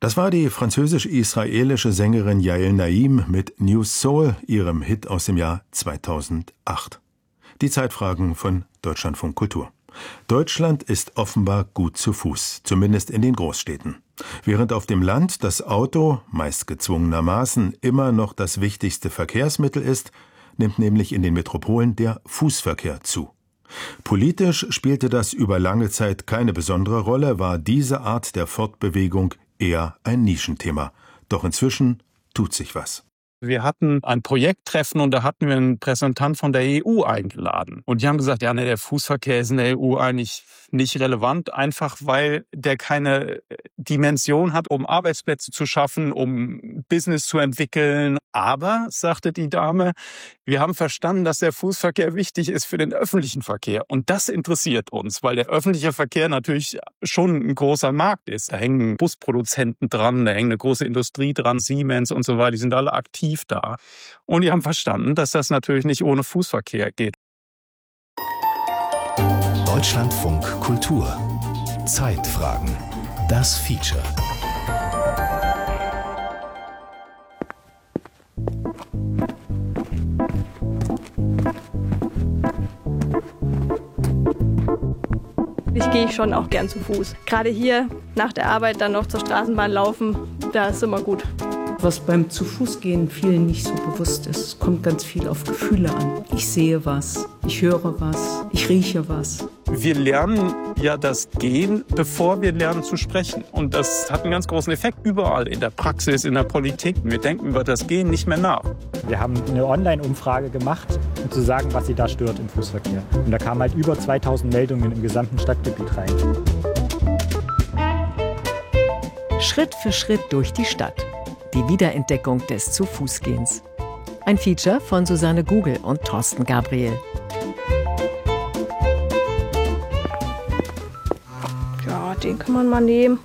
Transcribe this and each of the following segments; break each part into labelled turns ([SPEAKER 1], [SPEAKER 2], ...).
[SPEAKER 1] Das war die französisch-israelische Sängerin Yael Naim mit New Soul, ihrem Hit aus dem Jahr 2008. Die Zeitfragen von Deutschlandfunk Kultur. Deutschland ist offenbar gut zu Fuß, zumindest in den Großstädten. Während auf dem Land das Auto, meist gezwungenermaßen, immer noch das wichtigste Verkehrsmittel ist, nimmt nämlich in den Metropolen der Fußverkehr zu. Politisch spielte das über lange Zeit keine besondere Rolle, war diese Art der Fortbewegung eher ein Nischenthema. Doch inzwischen tut sich was.
[SPEAKER 2] Wir hatten ein Projekttreffen und da hatten wir einen Repräsentant von der EU eingeladen. Und die haben gesagt, ja, der Fußverkehr ist in der EU eigentlich nicht relevant, einfach weil der keine Dimension hat, um Arbeitsplätze zu schaffen, um Business zu entwickeln. Aber, sagte die Dame, wir haben verstanden, dass der Fußverkehr wichtig ist für den öffentlichen Verkehr. Und das interessiert uns, weil der öffentliche Verkehr natürlich schon ein großer Markt ist. Da hängen Busproduzenten dran, da hängt eine große Industrie dran, Siemens und so weiter, die sind alle aktiv da. Und die haben verstanden, dass das natürlich nicht ohne Fußverkehr geht.
[SPEAKER 3] Deutschlandfunk Kultur. Zeitfragen. Das Feature.
[SPEAKER 4] Ich gehe schon auch gern zu Fuß. Gerade hier nach der Arbeit dann noch zur Straßenbahn laufen, da ist immer gut.
[SPEAKER 5] Was beim Zu-Fuß-Gehen vielen nicht so bewusst ist. Es kommt ganz viel auf Gefühle an. Ich sehe was, ich höre was, ich rieche was.
[SPEAKER 2] Wir lernen ja das Gehen, bevor wir lernen zu sprechen. Und das hat einen ganz großen Effekt überall, in der Praxis, in der Politik. Wir denken über das Gehen nicht mehr nach.
[SPEAKER 6] Wir haben eine Online-Umfrage gemacht, um zu sagen, was sie da stört im Fußverkehr. Und da kamen halt über 2000 Meldungen im gesamten Stadtgebiet rein.
[SPEAKER 7] Schritt für Schritt durch die Stadt. Die Wiederentdeckung des Zu-Fuß-Gehens. Ein Feature von Susanne Gugel und Thorsten Gabriel.
[SPEAKER 4] Ja, den kann man mal nehmen.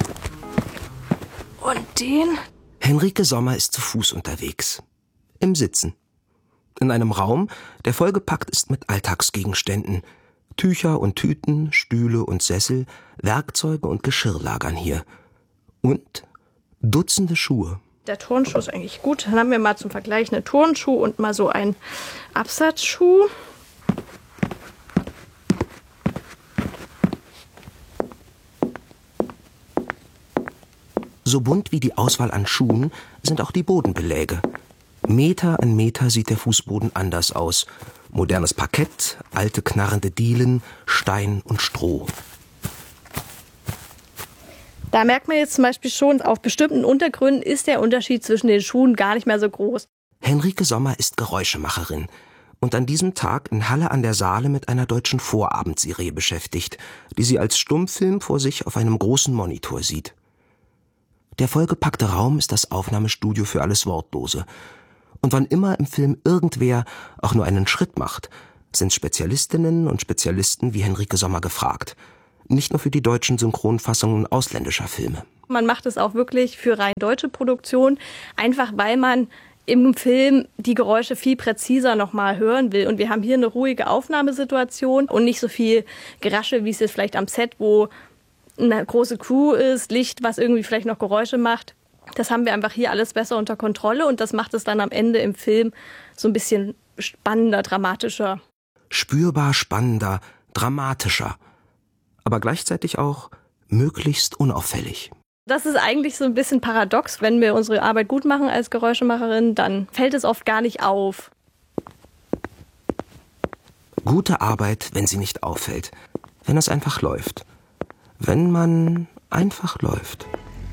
[SPEAKER 4] Und den?
[SPEAKER 8] Henrike Sommer ist zu Fuß unterwegs. Im Sitzen. In einem Raum, der vollgepackt ist mit Alltagsgegenständen. Tücher und Tüten, Stühle und Sessel, Werkzeuge und Geschirr lagern hier. Und Dutzende Schuhe.
[SPEAKER 4] Der Turnschuh ist eigentlich gut. Dann haben wir mal zum Vergleich einen Turnschuh und mal so einen Absatzschuh.
[SPEAKER 8] So bunt wie die Auswahl an Schuhen sind auch die Bodenbeläge. Meter an Meter sieht der Fußboden anders aus. Modernes Parkett, alte knarrende Dielen, Stein und Stroh.
[SPEAKER 4] Da merkt man jetzt zum Beispiel schon, auf bestimmten Untergründen ist der Unterschied zwischen den Schuhen gar nicht mehr so groß.
[SPEAKER 8] Henrike Sommer ist Geräuschemacherin und an diesem Tag in Halle an der Saale mit einer deutschen Vorabendserie beschäftigt, die sie als Stummfilm vor sich auf einem großen Monitor sieht. Der vollgepackte Raum ist das Aufnahmestudio für alles Wortlose. Und wann immer im Film irgendwer auch nur einen Schritt macht, sind Spezialistinnen und Spezialisten wie Henrike Sommer gefragt. Nicht nur für die deutschen Synchronfassungen ausländischer Filme.
[SPEAKER 4] Man macht es auch wirklich für rein deutsche Produktion, einfach weil man im Film die Geräusche viel präziser nochmal hören will. Und wir haben hier eine ruhige Aufnahmesituation und nicht so viel Gerasche, wie es jetzt vielleicht am Set, wo eine große Crew ist, Licht, was irgendwie vielleicht noch Geräusche macht. Das haben wir einfach hier alles besser unter Kontrolle und das macht es dann am Ende im Film so ein bisschen spannender, dramatischer.
[SPEAKER 8] Spürbar spannender, dramatischer. Aber gleichzeitig auch möglichst unauffällig.
[SPEAKER 4] Das ist eigentlich so ein bisschen paradox. Wenn wir unsere Arbeit gut machen als Geräuschemacherin, dann fällt es oft gar nicht auf.
[SPEAKER 8] Gute Arbeit, wenn sie nicht auffällt. Wenn es einfach läuft. Wenn man einfach läuft.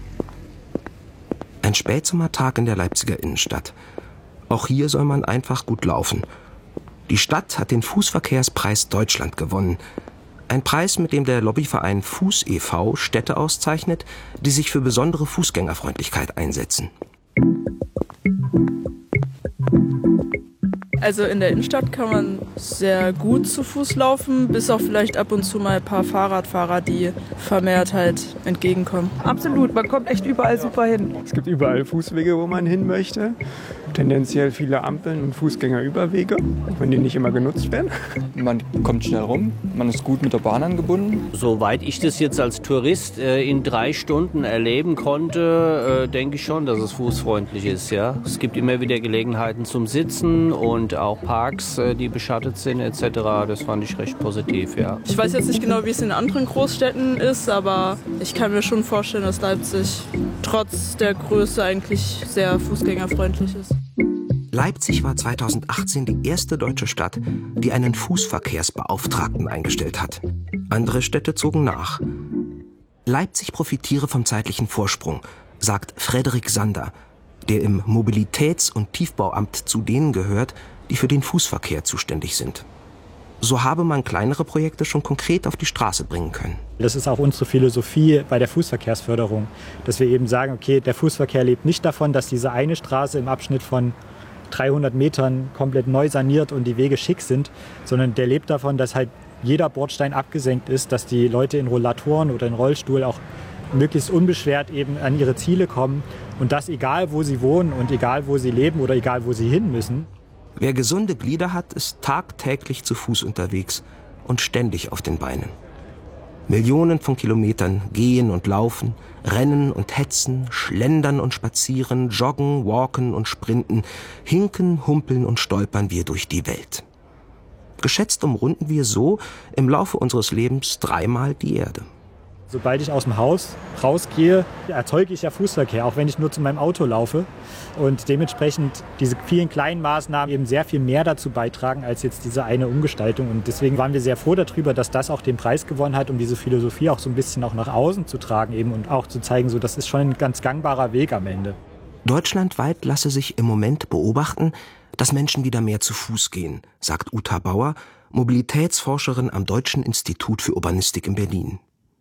[SPEAKER 8] Ein Spätsommertag in der Leipziger Innenstadt. Auch hier soll man einfach gut laufen. Die Stadt hat den Fußverkehrspreis Deutschland gewonnen. Ein Preis, mit dem der Lobbyverein Fuß e.V. Städte auszeichnet, die sich für besondere Fußgängerfreundlichkeit einsetzen.
[SPEAKER 9] Also in der Innenstadt kann man sehr gut zu Fuß laufen, bis auf vielleicht ab und zu mal ein paar Fahrradfahrer, die vermehrt halt entgegenkommen.
[SPEAKER 10] Absolut, man kommt echt überall super hin.
[SPEAKER 11] Es gibt überall Fußwege, wo man hin möchte. Tendenziell viele Ampeln und Fußgängerüberwege, wenn die nicht immer genutzt werden.
[SPEAKER 12] Man kommt schnell rum, man ist gut mit der Bahn angebunden.
[SPEAKER 13] Soweit ich das jetzt als Tourist in 3 Stunden erleben konnte, denke ich schon, dass es fußfreundlich ist. Ja? Es gibt immer wieder Gelegenheiten zum Sitzen und auch Parks, die beschattet sind etc. Das fand ich recht positiv. Ja.
[SPEAKER 9] Ich weiß jetzt nicht genau, wie es in anderen Großstädten ist, aber ich kann mir schon vorstellen, dass Leipzig trotz der Größe eigentlich sehr fußgängerfreundlich ist.
[SPEAKER 8] Leipzig war 2018 die erste deutsche Stadt, die einen Fußverkehrsbeauftragten eingestellt hat. Andere Städte zogen nach. Leipzig profitiere vom zeitlichen Vorsprung, sagt Frederik Sander, der im Mobilitäts- und Tiefbauamt zu denen gehört, die für den Fußverkehr zuständig sind. So habe man kleinere Projekte schon konkret auf die Straße bringen können.
[SPEAKER 6] Das ist auch unsere Philosophie bei der Fußverkehrsförderung, dass wir eben sagen, okay, der Fußverkehr lebt nicht davon, dass diese eine Straße im Abschnitt von 300 Metern komplett neu saniert und die Wege schick sind, sondern der lebt davon, dass halt jeder Bordstein abgesenkt ist, dass die Leute in Rollatoren oder in Rollstuhl auch möglichst unbeschwert eben an ihre Ziele kommen und das egal, wo sie wohnen und egal, wo sie leben oder egal, wo sie hin müssen.
[SPEAKER 8] Wer gesunde Glieder hat, ist tagtäglich zu Fuß unterwegs und ständig auf den Beinen. Millionen von Kilometern gehen und laufen, rennen und hetzen, schlendern und spazieren, joggen, walken und sprinten, hinken, humpeln und stolpern wir durch die Welt. Geschätzt umrunden wir so im Laufe unseres Lebens 3-mal die Erde.
[SPEAKER 6] Sobald ich aus dem Haus rausgehe, erzeuge ich ja Fußverkehr, auch wenn ich nur zu meinem Auto laufe. Und dementsprechend diese vielen kleinen Maßnahmen eben sehr viel mehr dazu beitragen, als jetzt diese eine Umgestaltung. Und deswegen waren wir sehr froh darüber, dass das auch den Preis gewonnen hat, um diese Philosophie auch so ein bisschen auch nach außen zu tragen eben und auch zu zeigen, so das ist schon ein ganz gangbarer Weg am Ende.
[SPEAKER 8] Deutschlandweit lasse sich im Moment beobachten, dass Menschen wieder mehr zu Fuß gehen, sagt Uta Bauer, Mobilitätsforscherin am Deutschen Institut für Urbanistik in Berlin.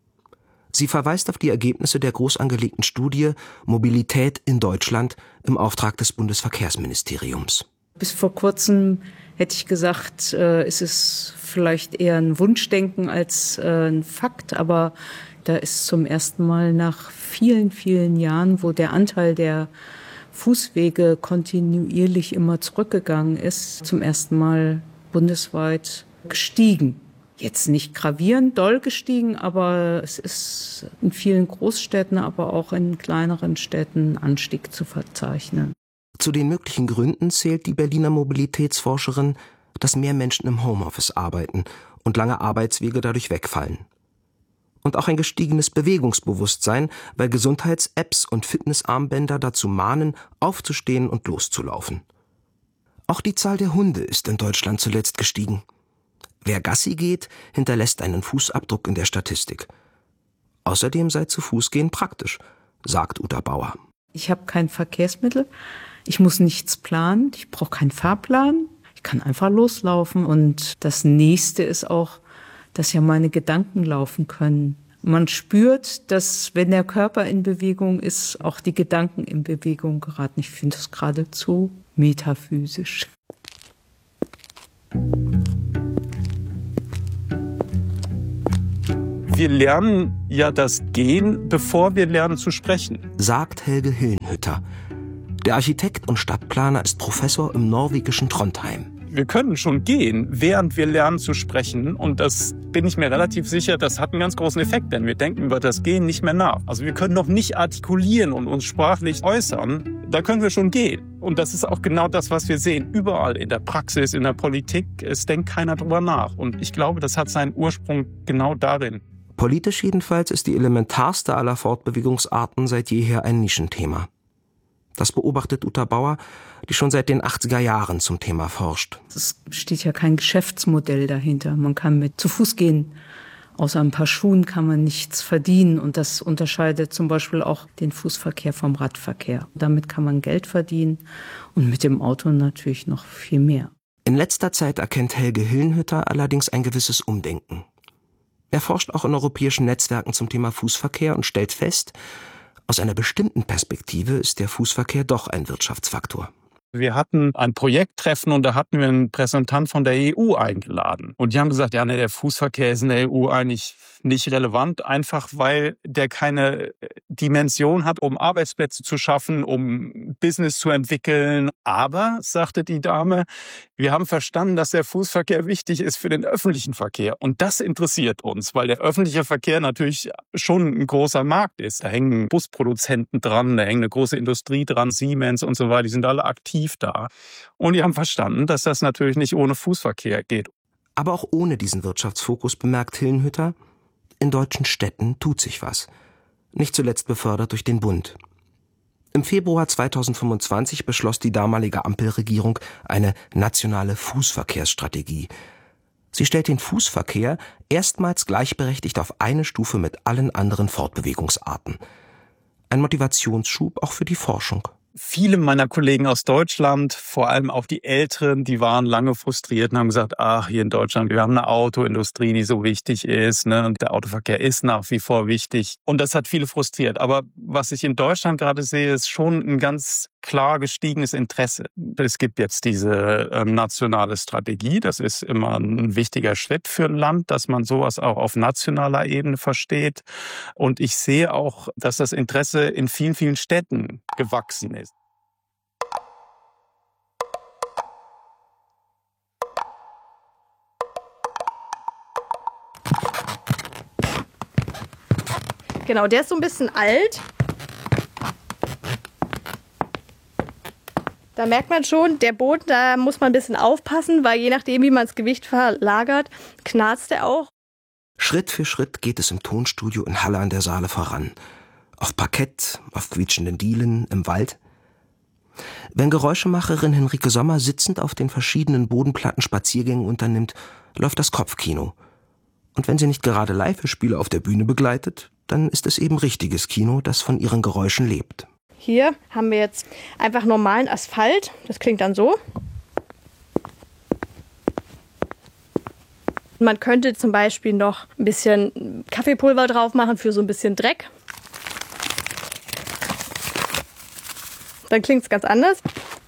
[SPEAKER 8] Sie verweist auf die Ergebnisse der groß angelegten Studie Mobilität in Deutschland im Auftrag des Bundesverkehrsministeriums.
[SPEAKER 5] Bis vor kurzem hätte ich gesagt, es ist vielleicht eher ein Wunschdenken als ein Fakt, aber da ist zum ersten Mal nach vielen, vielen Jahren, wo der Anteil der Fußwege kontinuierlich immer zurückgegangen ist, zum ersten Mal bundesweit gestiegen. Jetzt nicht gravierend doll gestiegen, aber es ist in vielen Großstädten, aber auch in kleineren Städten Anstieg zu verzeichnen.
[SPEAKER 8] Zu den möglichen Gründen zählt die Berliner Mobilitätsforscherin, dass mehr Menschen im Homeoffice arbeiten und lange Arbeitswege dadurch wegfallen. Und auch ein gestiegenes Bewegungsbewusstsein, weil Gesundheits-Apps und Fitnessarmbänder dazu mahnen, aufzustehen und loszulaufen. Auch die Zahl der Hunde ist in Deutschland zuletzt gestiegen. Wer Gassi geht, hinterlässt einen Fußabdruck in der Statistik. Außerdem sei zu Fuß gehen praktisch, sagt Uta Bauer.
[SPEAKER 5] Ich habe kein Verkehrsmittel, ich muss nichts planen, ich brauche keinen Fahrplan, ich kann einfach loslaufen. Und das Nächste ist auch, dass ja meine Gedanken laufen können. Man spürt, dass wenn der Körper in Bewegung ist, auch die Gedanken in Bewegung geraten. Ich finde das geradezu metaphysisch.
[SPEAKER 2] Wir lernen ja das Gehen, bevor wir lernen zu sprechen,
[SPEAKER 8] sagt Helge Hillenhütter. Der Architekt und Stadtplaner ist Professor im norwegischen Trondheim.
[SPEAKER 2] Wir können schon gehen, während wir lernen zu sprechen. Und das bin ich mir relativ sicher, das hat einen ganz großen Effekt, denn wir denken über das Gehen nicht mehr nach. Also wir können noch nicht artikulieren und uns sprachlich äußern. Da können wir schon gehen. Und das ist auch genau das, was wir sehen. Überall in der Praxis, in der Politik, es denkt keiner drüber nach. Und ich glaube, das hat seinen Ursprung genau darin.
[SPEAKER 8] Politisch jedenfalls ist die elementarste aller Fortbewegungsarten seit jeher ein Nischenthema. Das beobachtet Uta Bauer, die schon seit den 80er Jahren zum Thema forscht.
[SPEAKER 5] Es steht ja kein Geschäftsmodell dahinter. Man kann mit zu Fuß gehen. Außer ein paar Schuhen kann man nichts verdienen. Und das unterscheidet zum Beispiel auch den Fußverkehr vom Radverkehr. Damit kann man Geld verdienen und mit dem Auto natürlich noch viel mehr.
[SPEAKER 8] In letzter Zeit erkennt Helge Hillenhütter allerdings ein gewisses Umdenken. Er forscht auch in europäischen Netzwerken zum Thema Fußverkehr und stellt fest, aus einer bestimmten Perspektive ist der Fußverkehr doch ein Wirtschaftsfaktor.
[SPEAKER 2] Wir hatten ein Projekttreffen und da hatten wir einen Repräsentant von der EU eingeladen. Und die haben gesagt, ja, der Fußverkehr ist in der EU eigentlich nicht relevant, einfach weil der keine Dimension hat, um Arbeitsplätze zu schaffen, um Business zu entwickeln. Aber, sagte die Dame, wir haben verstanden, dass der Fußverkehr wichtig ist für den öffentlichen Verkehr. Und das interessiert uns, weil der öffentliche Verkehr natürlich schon ein großer Markt ist. Da hängen Busproduzenten dran, da hängt eine große Industrie dran, Siemens und so weiter, die sind alle aktiv da. Und die haben verstanden, dass das natürlich nicht ohne Fußverkehr geht.
[SPEAKER 8] Aber auch ohne diesen Wirtschaftsfokus, bemerkt Hillenhütter, in deutschen Städten tut sich was. Nicht zuletzt befördert durch den Bund. Im Februar 2025 beschloss die damalige Ampelregierung eine nationale Fußverkehrsstrategie. Sie stellt den Fußverkehr erstmals gleichberechtigt auf eine Stufe mit allen anderen Fortbewegungsarten. Ein Motivationsschub auch für die Forschung.
[SPEAKER 2] Viele meiner Kollegen aus Deutschland, vor allem auch die Älteren, die waren lange frustriert und haben gesagt, ach, hier in Deutschland, wir haben eine Autoindustrie, die so wichtig ist, ne? Und der Autoverkehr ist nach wie vor wichtig. Und das hat viele frustriert. Aber was ich in Deutschland gerade sehe, ist schon ein ganz klar gestiegenes Interesse. Es gibt jetzt diese nationale Strategie. Das ist immer ein wichtiger Schritt für ein Land, dass man sowas auch auf nationaler Ebene versteht. Und ich sehe auch, dass das Interesse in vielen, vielen Städten gewachsen ist.
[SPEAKER 4] Genau, der ist so ein bisschen alt. Da merkt man schon, der Boden, da muss man ein bisschen aufpassen, weil je nachdem, wie man das Gewicht verlagert, knarzt er auch.
[SPEAKER 8] Schritt für Schritt geht es im Tonstudio in Halle an der Saale voran. Auf Parkett, auf quietschenden Dielen, im Wald. Wenn Geräuschemacherin Henrike Sommer sitzend auf den verschiedenen Bodenplatten Spaziergänge unternimmt, läuft das Kopfkino. Und wenn sie nicht gerade Live-Spiele auf der Bühne begleitet, dann ist es eben richtiges Kino, das von ihren Geräuschen lebt.
[SPEAKER 4] Hier haben wir jetzt einfach normalen Asphalt. Das klingt dann so. Man könnte zum Beispiel noch ein bisschen Kaffeepulver drauf machen für so ein bisschen Dreck. Dann klingt es ganz anders.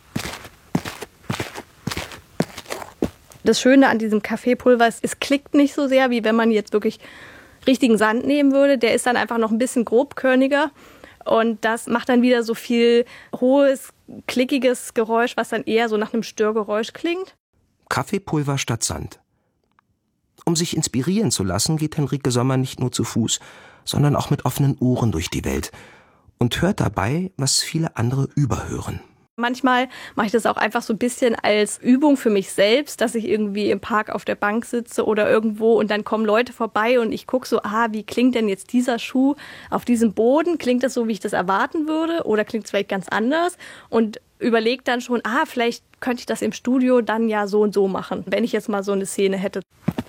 [SPEAKER 4] Das Schöne an diesem Kaffeepulver ist, es klickt nicht so sehr, wie wenn man jetzt wirklich richtigen Sand nehmen würde. Der ist dann einfach noch ein bisschen grobkörniger. Und das macht dann wieder so viel hohes, klickiges Geräusch, was dann eher so nach einem Störgeräusch klingt.
[SPEAKER 8] Kaffeepulver statt Sand. Um sich inspirieren zu lassen, geht Henrike Sommer nicht nur zu Fuß, sondern auch mit offenen Ohren durch die Welt und hört dabei, was viele andere überhören.
[SPEAKER 4] Manchmal mache ich das auch einfach so ein bisschen als Übung für mich selbst, dass ich irgendwie im Park auf der Bank sitze oder irgendwo und dann kommen Leute vorbei und ich gucke so, wie klingt denn jetzt dieser Schuh auf diesem Boden? Klingt das so, wie ich das erwarten würde oder klingt es vielleicht ganz anders? Und überlege dann schon, vielleicht könnte ich das im Studio dann ja so und so machen, wenn ich jetzt mal so eine Szene hätte.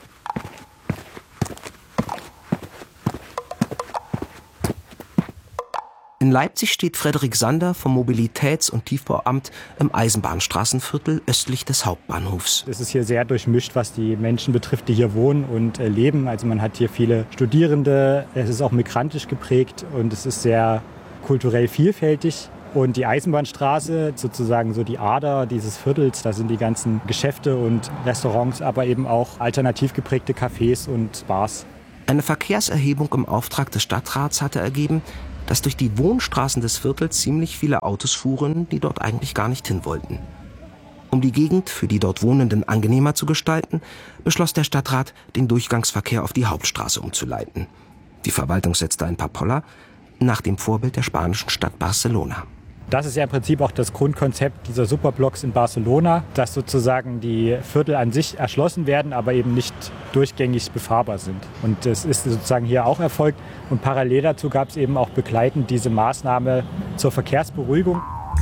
[SPEAKER 8] In Leipzig steht Frederik Sander vom Mobilitäts- und Tiefbauamt im Eisenbahnstraßenviertel östlich des Hauptbahnhofs.
[SPEAKER 6] Es ist hier sehr durchmischt, was die Menschen betrifft, die hier wohnen und leben. Also man hat hier viele Studierende, es ist auch migrantisch geprägt und es ist sehr kulturell vielfältig. Und die Eisenbahnstraße, sozusagen so die Ader dieses Viertels, da sind die ganzen Geschäfte und Restaurants, aber eben auch alternativ geprägte Cafés und Bars.
[SPEAKER 8] Eine Verkehrserhebung im Auftrag des Stadtrats hatte ergeben, dass durch die Wohnstraßen des Viertels ziemlich viele Autos fuhren, die dort eigentlich gar nicht hin wollten. Um die Gegend für die dort Wohnenden angenehmer zu gestalten, beschloss der Stadtrat, den Durchgangsverkehr auf die Hauptstraße umzuleiten. Die Verwaltung setzte ein paar Poller nach dem Vorbild der spanischen Stadt Barcelona.
[SPEAKER 6] Das ist ja im Prinzip auch das Grundkonzept dieser Superblocks in Barcelona, dass sozusagen die Viertel an sich erschlossen werden, aber eben nicht durchgängig befahrbar sind. Und das ist sozusagen hier auch erfolgt. Und parallel dazu gab es eben auch begleitend diese Maßnahme zur Verkehrsberuhigung.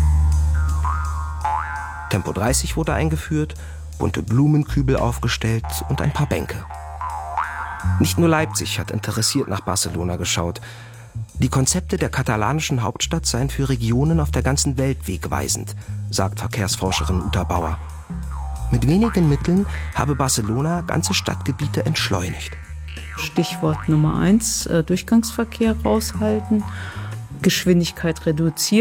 [SPEAKER 8] Tempo 30 wurde eingeführt, bunte Blumenkübel aufgestellt und ein paar Bänke. Nicht nur Leipzig hat interessiert nach Barcelona geschaut. Die Konzepte der katalanischen Hauptstadt seien für Regionen auf der ganzen Welt wegweisend, sagt Verkehrsforscherin Uta Bauer. Mit wenigen Mitteln habe Barcelona ganze Stadtgebiete entschleunigt.
[SPEAKER 5] Stichwort Nummer 1, Durchgangsverkehr raushalten, Geschwindigkeit reduzieren.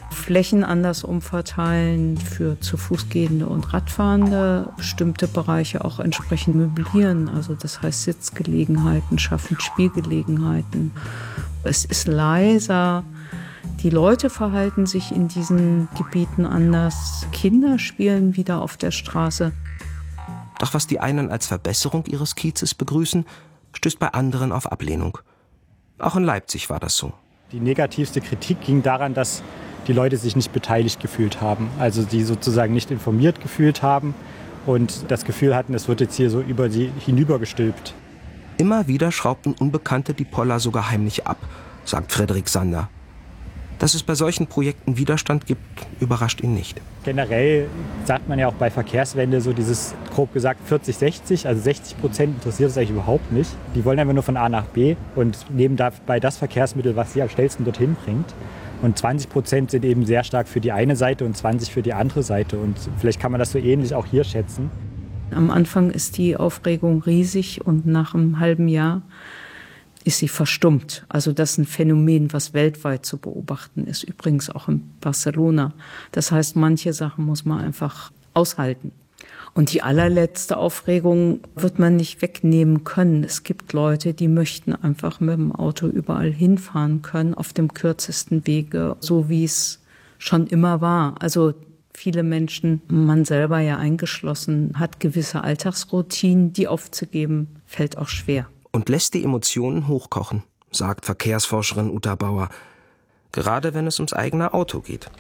[SPEAKER 5] Flächen anders umverteilen für zu Fuß gehende und Radfahrende, bestimmte Bereiche auch entsprechend möblieren, also das heißt Sitzgelegenheiten schaffen, Spielgelegenheiten. Es ist leiser, die Leute verhalten sich in diesen Gebieten anders, Kinder spielen wieder auf der Straße.
[SPEAKER 8] Doch was die einen als Verbesserung ihres Kiezes begrüßen, stößt bei anderen auf Ablehnung. Auch in Leipzig war das so.
[SPEAKER 6] Die negativste Kritik ging daran, dass die Leute sich nicht beteiligt gefühlt haben. Also die sozusagen nicht informiert gefühlt haben und das Gefühl hatten, es wird jetzt hier so über sie hinübergestülpt.
[SPEAKER 8] Immer wieder schraubten Unbekannte die Poller sogar heimlich ab, sagt Fredrik Sander. Dass es bei solchen Projekten Widerstand gibt, überrascht ihn nicht.
[SPEAKER 6] Generell sagt man ja auch bei Verkehrswende so dieses, grob gesagt, 40-60, also 60% interessiert es eigentlich überhaupt nicht. Die wollen einfach nur von A nach B und nehmen dabei das Verkehrsmittel, was sie am schnellsten dorthin bringt. Und 20% sind eben sehr stark für die eine Seite und 20% für die andere Seite. Und vielleicht kann man das so ähnlich auch hier schätzen.
[SPEAKER 5] Am Anfang ist die Aufregung riesig und nach einem halben Jahr ist sie verstummt. Also das ist ein Phänomen, was weltweit zu beobachten ist, übrigens auch in Barcelona. Das heißt, manche Sachen muss man einfach aushalten. Und die allerletzte Aufregung wird man nicht wegnehmen können. Es gibt Leute, die möchten einfach mit dem Auto überall hinfahren können, auf dem kürzesten Wege, so wie es schon immer war. Also viele Menschen, man selber ja eingeschlossen, hat gewisse Alltagsroutinen, die aufzugeben, fällt auch schwer.
[SPEAKER 8] Und lässt die Emotionen hochkochen, sagt Verkehrsforscherin Uta Bauer, gerade wenn es ums eigene Auto geht.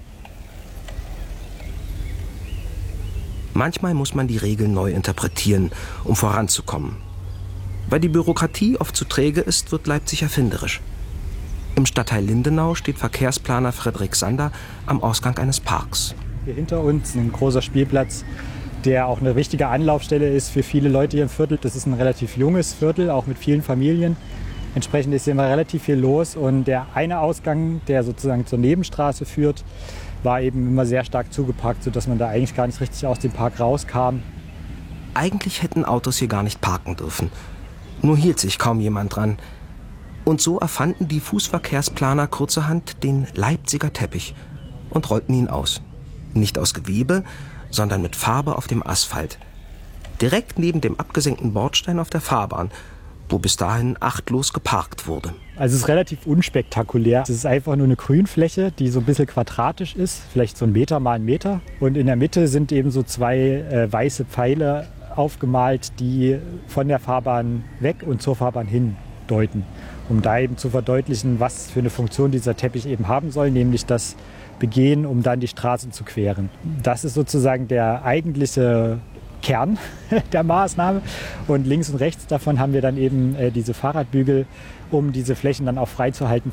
[SPEAKER 8] Manchmal muss man die Regeln neu interpretieren, um voranzukommen. Weil die Bürokratie oft zu träge ist, wird Leipzig erfinderisch. Im Stadtteil Lindenau steht Verkehrsplaner Fredrik Sander am Ausgang eines Parks.
[SPEAKER 6] Hier hinter uns ein großer Spielplatz, der auch eine wichtige Anlaufstelle ist für viele Leute hier im Viertel. Das ist ein relativ junges Viertel, auch mit vielen Familien. Entsprechend ist hier immer relativ viel los. Und der eine Ausgang, der sozusagen zur Nebenstraße führt, war eben immer sehr stark zugeparkt, sodass man da eigentlich gar nicht richtig aus dem Park rauskam.
[SPEAKER 8] Eigentlich hätten Autos hier gar nicht parken dürfen. Nur hielt sich kaum jemand dran. Und so erfanden die Fußverkehrsplaner kurzerhand den Leipziger Teppich und rollten ihn aus. Nicht aus Gewebe, sondern mit Farbe auf dem Asphalt. Direkt neben dem abgesenkten Bordstein auf der Fahrbahn, wo bis dahin achtlos geparkt wurde.
[SPEAKER 6] Also es ist relativ unspektakulär. Es ist einfach nur eine Grünfläche, die so ein bisschen quadratisch ist, vielleicht so 1 Meter mal 1 Meter. Und in der Mitte sind eben so 2 weiße Pfeile aufgemalt, die von der Fahrbahn weg und zur Fahrbahn hin deuten. Um da eben zu verdeutlichen, was für eine Funktion dieser Teppich eben haben soll, nämlich das Begehen, um dann die Straßen zu queren. Das ist sozusagen der eigentliche Kern der Maßnahme. Und links und rechts davon haben wir dann eben diese Fahrradbügel, um diese Flächen dann auch freizuhalten.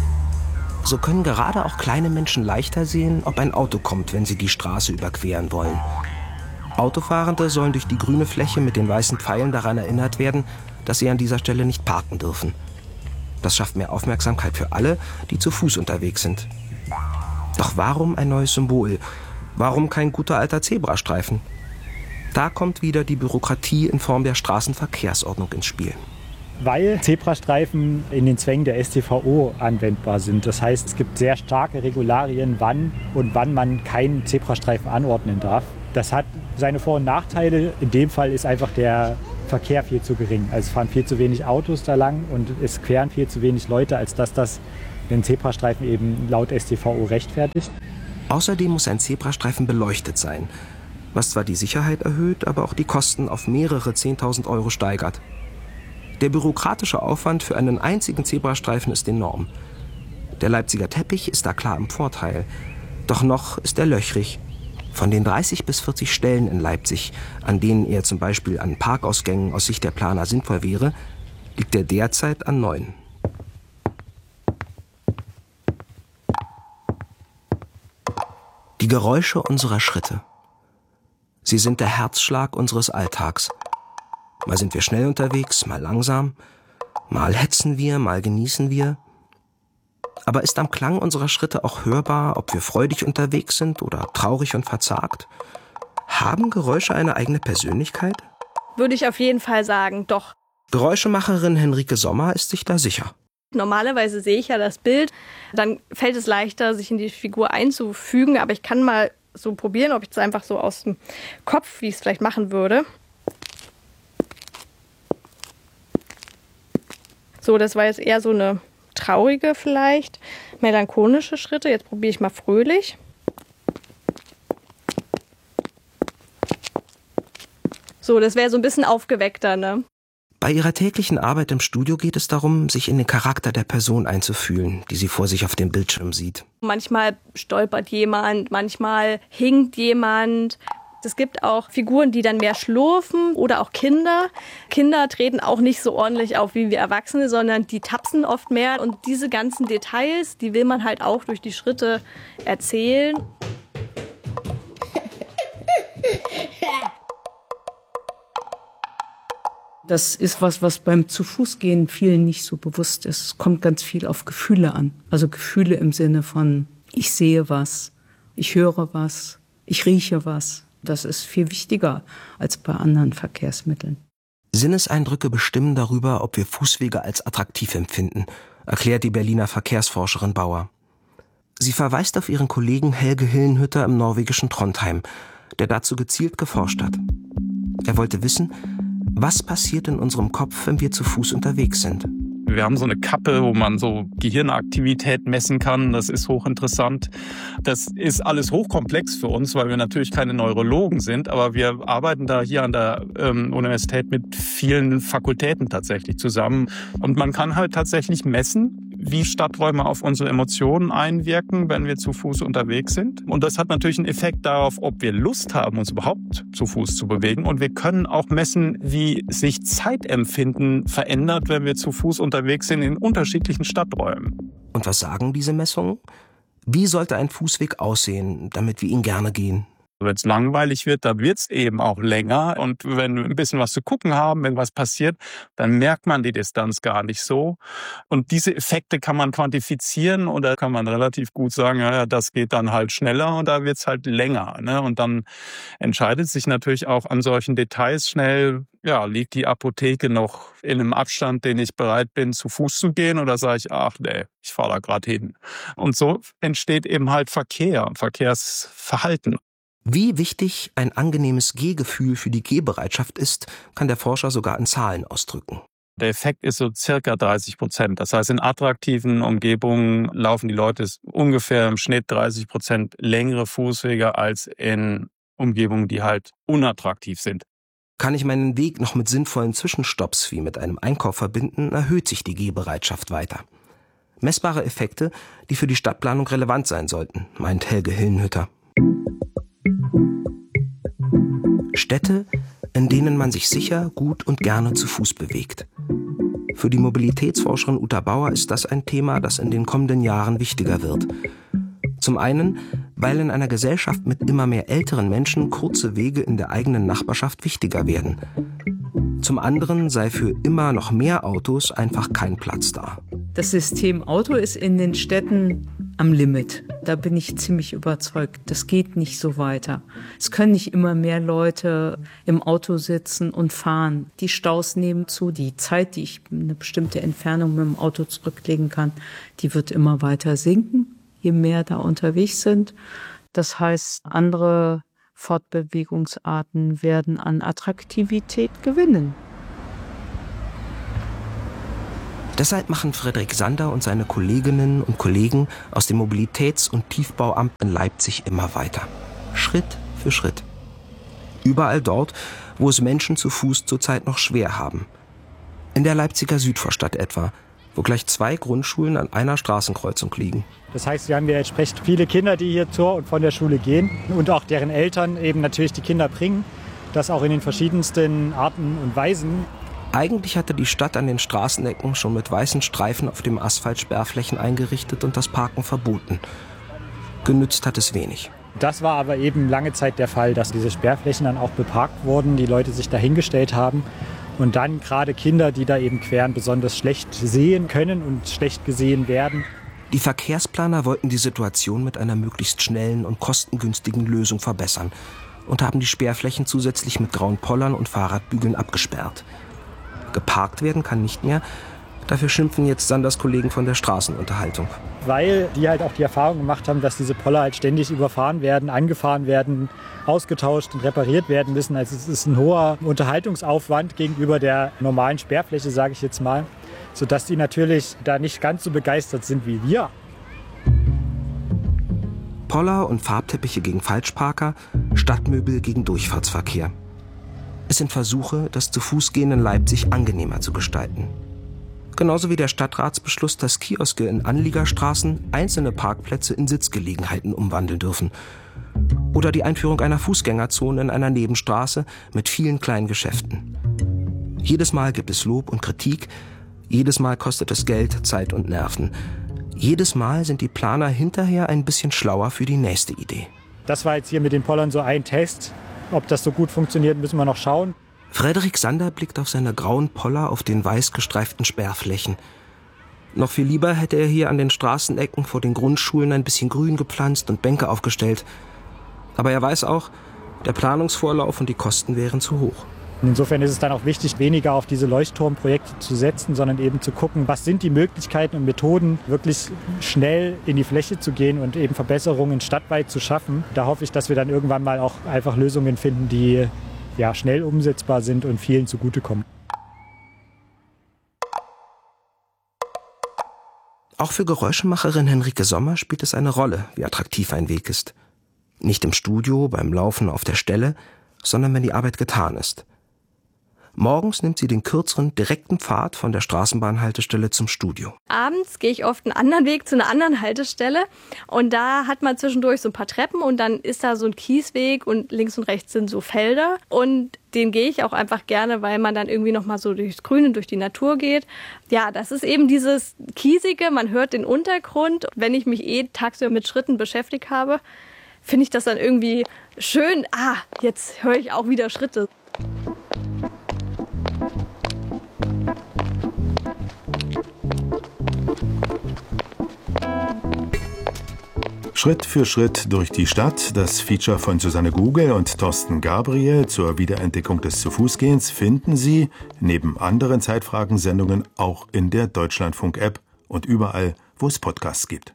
[SPEAKER 8] So können gerade auch kleine Menschen leichter sehen, ob ein Auto kommt, wenn sie die Straße überqueren wollen. Autofahrende sollen durch die grüne Fläche mit den weißen Pfeilen daran erinnert werden, dass sie an dieser Stelle nicht parken dürfen. Das schafft mehr Aufmerksamkeit für alle, die zu Fuß unterwegs sind. Doch warum ein neues Symbol? Warum kein guter alter Zebrastreifen? Da kommt wieder die Bürokratie in Form der Straßenverkehrsordnung ins Spiel.
[SPEAKER 6] Weil Zebrastreifen in den Zwängen der StVO anwendbar sind. Das heißt, es gibt sehr starke Regularien, wann man keinen Zebrastreifen anordnen darf. Das hat seine Vor- und Nachteile. In dem Fall ist einfach der Verkehr viel zu gering. Also es fahren viel zu wenig Autos da lang und es queren viel zu wenig Leute, als dass das den Zebrastreifen eben laut StVO rechtfertigt.
[SPEAKER 8] Außerdem muss ein Zebrastreifen beleuchtet sein, was zwar die Sicherheit erhöht, aber auch die Kosten auf mehrere 10.000 € steigert. Der bürokratische Aufwand für einen einzigen Zebrastreifen ist enorm. Der Leipziger Teppich ist da klar im Vorteil. Doch noch ist er löchrig. Von den 30 bis 40 Stellen in Leipzig, an denen er zum Beispiel an Parkausgängen aus Sicht der Planer sinnvoll wäre, liegt er derzeit an 9. Die Geräusche unserer Schritte. Sie sind der Herzschlag unseres Alltags. Mal sind wir schnell unterwegs, mal langsam, mal hetzen wir, mal genießen wir. Aber ist am Klang unserer Schritte auch hörbar, ob wir freudig unterwegs sind oder traurig und verzagt? Haben Geräusche eine eigene Persönlichkeit?
[SPEAKER 4] Würde ich auf jeden Fall sagen, doch.
[SPEAKER 8] Geräuschemacherin Henrike Sommer ist sich da sicher.
[SPEAKER 4] Normalerweise sehe ich ja das Bild, dann fällt es leichter, sich in die Figur einzufügen. Aber ich kann mal so probieren, ob ich es einfach so aus dem Kopf, wie ich es vielleicht machen würde. So, das war jetzt eher so eine traurige vielleicht, melancholische Schritte. Jetzt probiere ich mal fröhlich. So, das wäre so ein bisschen aufgeweckter, ne?
[SPEAKER 8] Bei ihrer täglichen Arbeit im Studio geht es darum, sich in den Charakter der Person einzufühlen, die sie vor sich auf dem Bildschirm sieht.
[SPEAKER 4] Manchmal stolpert jemand, manchmal hinkt jemand. Es gibt auch Figuren, die dann mehr schlurfen oder auch Kinder. Kinder treten auch nicht so ordentlich auf wie wir Erwachsene, sondern die tapsen oft mehr. Und diese ganzen Details, die will man halt auch durch die Schritte erzählen.
[SPEAKER 5] Das ist was beim Zu-Fuß-Gehen vielen nicht so bewusst ist. Es kommt ganz viel auf Gefühle an. Also Gefühle im Sinne von, ich sehe was, ich höre was, ich rieche was. Das ist viel wichtiger als bei anderen Verkehrsmitteln.
[SPEAKER 8] Sinneseindrücke bestimmen darüber, ob wir Fußwege als attraktiv empfinden, erklärt die Berliner Verkehrsforscherin Bauer. Sie verweist auf ihren Kollegen Helge Hillenhütter im norwegischen Trondheim, der dazu gezielt geforscht hat. Er wollte wissen, was passiert in unserem Kopf, wenn wir zu Fuß unterwegs sind.
[SPEAKER 2] Wir haben so eine Kappe, wo man so Gehirnaktivität messen kann. Das ist hochinteressant. Das ist alles hochkomplex für uns, weil wir natürlich keine Neurologen sind. Aber wir arbeiten da hier an der Universität mit vielen Fakultäten tatsächlich zusammen. Und man kann halt tatsächlich messen, wie Stadträume auf unsere Emotionen einwirken, wenn wir zu Fuß unterwegs sind. Und das hat natürlich einen Effekt darauf, ob wir Lust haben, uns überhaupt zu Fuß zu bewegen. Und wir können auch messen, wie sich Zeitempfinden verändert, wenn wir zu Fuß unterwegs sind in unterschiedlichen Stadträumen.
[SPEAKER 8] Und was sagen diese Messungen? Wie sollte ein Fußweg aussehen, damit wir ihn gerne gehen?
[SPEAKER 2] Wenn es langweilig wird, dann wird es eben auch länger. Und wenn wir ein bisschen was zu gucken haben, wenn was passiert, dann merkt man die Distanz gar nicht so. Und diese Effekte kann man quantifizieren oder kann man relativ gut sagen, ja, das geht dann halt schneller und da wird es halt länger. Ne? Und dann entscheidet sich natürlich auch an solchen Details schnell, ja, liegt die Apotheke noch in einem Abstand, den ich bereit bin, zu Fuß zu gehen, oder sage ich, ach nee, ich fahre da gerade hin. Und so entsteht eben halt Verkehr, Verkehrsverhalten.
[SPEAKER 8] Wie wichtig ein angenehmes Gehgefühl für die Gehbereitschaft ist, kann der Forscher sogar in Zahlen ausdrücken.
[SPEAKER 2] Der Effekt ist so circa 30%. Das heißt, in attraktiven Umgebungen laufen die Leute ungefähr im Schnitt 30% längere Fußwege als in Umgebungen, die halt unattraktiv sind.
[SPEAKER 8] Kann ich meinen Weg noch mit sinnvollen Zwischenstopps wie mit einem Einkauf verbinden, erhöht sich die Gehbereitschaft weiter. Messbare Effekte, die für die Stadtplanung relevant sein sollten, meint Helge Hillenhütter. Städte, in denen man sich sicher, gut und gerne zu Fuß bewegt. Für die Mobilitätsforscherin Uta Bauer ist das ein Thema, das in den kommenden Jahren wichtiger wird. Zum einen, weil in einer Gesellschaft mit immer mehr älteren Menschen kurze Wege in der eigenen Nachbarschaft wichtiger werden. Zum anderen sei für immer noch mehr Autos einfach kein Platz da.
[SPEAKER 5] Das System Auto ist in den Städten am Limit. Da bin ich ziemlich überzeugt. Das geht nicht so weiter. Es können nicht immer mehr Leute im Auto sitzen und fahren. Die Staus nehmen zu. Die Zeit, die ich eine bestimmte Entfernung mit dem Auto zurücklegen kann, die wird immer weiter sinken, je mehr da unterwegs sind. Das heißt, andere Fortbewegungsarten werden an Attraktivität gewinnen.
[SPEAKER 8] Deshalb machen Frederik Sander und seine Kolleginnen und Kollegen aus dem Mobilitäts- und Tiefbauamt in Leipzig immer weiter. Schritt für Schritt. Überall dort, wo es Menschen zu Fuß zurzeit noch schwer haben. In der Leipziger Südvorstadt etwa, wo gleich 2 Grundschulen an einer Straßenkreuzung liegen.
[SPEAKER 6] Das heißt, wir haben ja entsprechend viele Kinder, die hier zur und von der Schule gehen und auch deren Eltern eben natürlich die Kinder bringen. Das auch in den verschiedensten Arten und Weisen.
[SPEAKER 8] Eigentlich hatte die Stadt an den Straßenecken schon mit weißen Streifen auf dem Asphalt Sperrflächen eingerichtet und das Parken verboten. Genützt hat es wenig.
[SPEAKER 6] Das war aber eben lange Zeit der Fall, dass diese Sperrflächen dann auch beparkt wurden, die Leute sich dahingestellt haben und dann gerade Kinder, die da eben queren, besonders schlecht sehen können und schlecht gesehen werden.
[SPEAKER 8] Die Verkehrsplaner wollten die Situation mit einer möglichst schnellen und kostengünstigen Lösung verbessern und haben die Sperrflächen zusätzlich mit grauen Pollern und Fahrradbügeln abgesperrt. Geparkt werden kann nicht mehr, Dafür schimpfen jetzt Sanders Kollegen von der Straßenunterhaltung.
[SPEAKER 6] Weil die halt auch die Erfahrung gemacht haben, dass diese Poller halt ständig überfahren werden, angefahren werden, ausgetauscht und repariert werden müssen. Also es ist ein hoher Unterhaltungsaufwand gegenüber der normalen Sperrfläche, sage ich jetzt mal, sodass die natürlich da nicht ganz so begeistert sind wie wir.
[SPEAKER 8] Poller und Farbteppiche gegen Falschparker, Stadtmöbel gegen Durchfahrtsverkehr. Es sind Versuche, das Zu-Fuß-Gehen in Leipzig angenehmer zu gestalten. Genauso wie der Stadtratsbeschluss, dass Kioske in Anliegerstraßen einzelne Parkplätze in Sitzgelegenheiten umwandeln dürfen. Oder die Einführung einer Fußgängerzone in einer Nebenstraße mit vielen kleinen Geschäften. Jedes Mal gibt es Lob und Kritik, jedes Mal kostet es Geld, Zeit und Nerven. Jedes Mal sind die Planer hinterher ein bisschen schlauer für die nächste Idee.
[SPEAKER 6] Das war jetzt hier mit den Pollern so ein Test. Ob das so gut funktioniert, müssen wir noch schauen.
[SPEAKER 8] Frederik Sander blickt auf seine grauen Poller auf den weiß gestreiften Sperrflächen. Noch viel lieber hätte er hier an den Straßenecken vor den Grundschulen ein bisschen Grün gepflanzt und Bänke aufgestellt. Aber er weiß auch, der Planungsvorlauf und die Kosten wären zu hoch.
[SPEAKER 6] Insofern ist es dann auch wichtig, weniger auf diese Leuchtturmprojekte zu setzen, sondern eben zu gucken, was sind die Möglichkeiten und Methoden, wirklich schnell in die Fläche zu gehen und eben Verbesserungen stadtweit zu schaffen. Da hoffe ich, dass wir dann irgendwann mal auch einfach Lösungen finden, die schnell umsetzbar sind und vielen zugutekommen.
[SPEAKER 8] Auch für Geräuschemacherin Henrike Sommer spielt es eine Rolle, wie attraktiv ein Weg ist. Nicht im Studio, beim Laufen auf der Stelle, sondern wenn die Arbeit getan ist. Morgens nimmt sie den kürzeren, direkten Pfad von der Straßenbahnhaltestelle zum Studio.
[SPEAKER 4] Abends gehe ich oft einen anderen Weg zu einer anderen Haltestelle und da hat man zwischendurch so ein paar Treppen und dann ist da so ein Kiesweg und links und rechts sind so Felder und den gehe ich auch einfach gerne, weil man dann irgendwie nochmal so durchs Grüne, durch die Natur geht. Ja, das ist eben dieses Kiesige, man hört den Untergrund. Wenn ich mich tagsüber mit Schritten beschäftigt habe, finde ich das dann irgendwie schön. Jetzt höre ich auch wieder Schritte.
[SPEAKER 1] Schritt für Schritt durch die Stadt, das Feature von Susanne Gugel und Thorsten Gabriel zur Wiederentdeckung des Zu-Fuß-Gehens finden Sie, neben anderen Zeitfragensendungen, auch in der Deutschlandfunk-App und überall, wo es Podcasts gibt.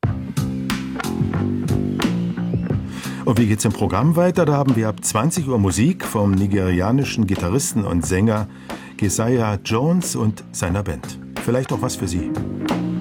[SPEAKER 1] Und wie geht's im Programm weiter? Da haben wir ab 20 Uhr Musik vom nigerianischen Gitarristen und Sänger Keziah Jones und seiner Band. Vielleicht auch was für Sie.